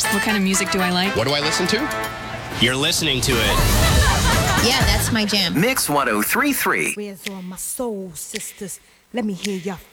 What kind of music do I like? What do I listen to? You're listening to it. Yeah, that's my jam. Mix 1033. Where's all my soul sisters? Let me hear your